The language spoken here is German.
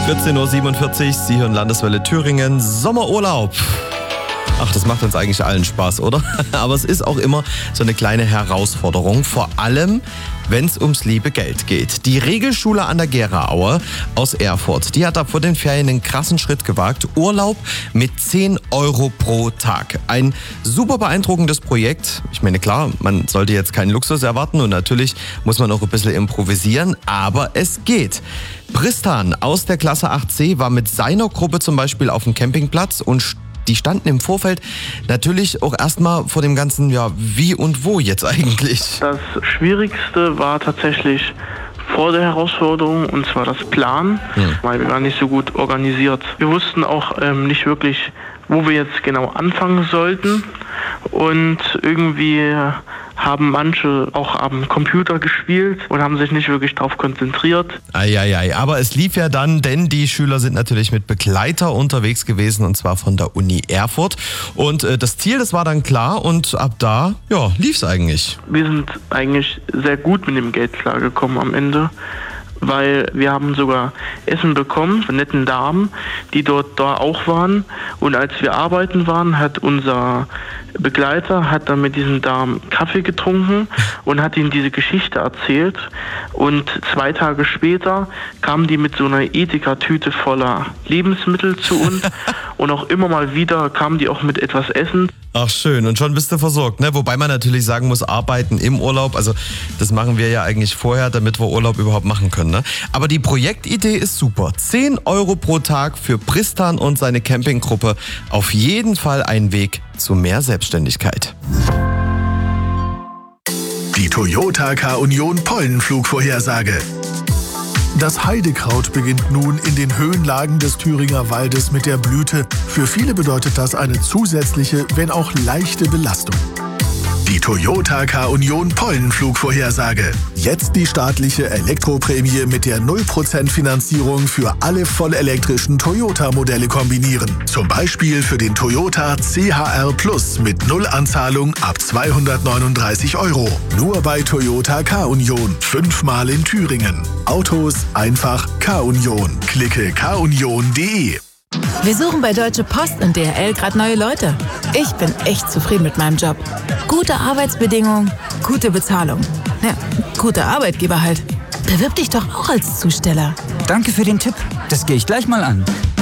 14.47 Uhr, Sie hören Landeswelle Thüringen, Sommerurlaub. Ach, das macht uns eigentlich allen Spaß, oder? Aber es ist auch immer so eine kleine Herausforderung, vor allem, wenn es ums liebe Geld geht. Die Regelschule an der Gera-Aue aus Erfurt, die hat da vor den Ferien einen krassen Schritt gewagt. Urlaub mit 10 Euro pro Tag. Ein super beeindruckendes Projekt. Ich meine, klar, man sollte jetzt keinen Luxus erwarten und natürlich muss man auch ein bisschen improvisieren, aber es geht. Pristan aus der Klasse 8c war mit seiner Gruppe zum Beispiel auf dem Campingplatz und die standen im Vorfeld natürlich auch erstmal vor dem ganzen, ja, wie und wo jetzt eigentlich? Das Schwierigste war tatsächlich vor der Herausforderung, und zwar das Planen, weil wir waren nicht so gut organisiert. Wir wussten auch nicht wirklich, wo wir jetzt genau anfangen sollten, und irgendwie haben manche auch am Computer gespielt und haben sich nicht wirklich darauf konzentriert. Eieiei, aber es lief ja dann, denn die Schüler sind natürlich mit Begleiter unterwegs gewesen, und zwar von der Uni Erfurt. Und das Ziel, das war dann klar, und ab da, ja, lief's eigentlich. Wir sind eigentlich sehr gut mit dem Geld klargekommen am Ende, weil wir haben sogar Essen bekommen von netten Damen, die dort da auch waren. Und als wir arbeiten waren, hat unser Begleiter dann mit diesen Damen Kaffee getrunken und hat ihnen diese Geschichte erzählt. Und 2 Tage später kamen die mit so einer Edeka-Tüte voller Lebensmittel zu uns. Und auch immer mal wieder kamen die auch mit etwas Essen. Ach schön, und schon bist du versorgt, ne? Wobei man natürlich sagen muss, arbeiten im Urlaub, also das machen wir ja eigentlich vorher, damit wir Urlaub überhaupt machen können, ne? Aber die Projektidee ist super. 10 Euro pro Tag für Pristan und seine Campinggruppe. Auf jeden Fall ein Weg zu mehr Selbstständigkeit. Die Toyota K-Union Pollenflugvorhersage. Das Heidekraut beginnt nun in den Höhenlagen des Thüringer Waldes mit der Blüte. Für viele bedeutet das eine zusätzliche, wenn auch leichte Belastung. Die Toyota K-Union Pollenflugvorhersage. Jetzt die staatliche Elektroprämie mit der 0% Finanzierung für alle vollelektrischen Toyota-Modelle kombinieren. Zum Beispiel für den Toyota CHR Plus mit Nullanzahlung ab 239 Euro. Nur bei Toyota K-Union. 5-mal in Thüringen. Autos einfach K-Union. Klicke kunion.de. Wir suchen bei Deutsche Post und DHL gerade neue Leute. Ich bin echt zufrieden mit meinem Job. Gute Arbeitsbedingungen, gute Bezahlung. Ja, guter Arbeitgeber halt. Bewirb dich doch auch als Zusteller. Danke für den Tipp. Das gehe ich gleich mal an.